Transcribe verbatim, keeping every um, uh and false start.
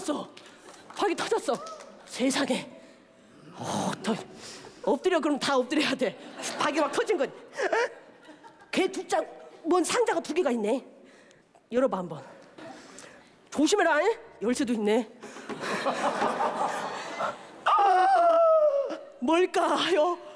터졌어. 박이 터졌어. 세상에. 어, 더 엎드려. 그럼 다 엎드려야 돼. 박이 막 터진 거지. 개 두 장, 뭔 상자가 두 개가 있네. 열어봐 한번. 조심해라. 에? 열쇠도 있네. 아, 뭘까요?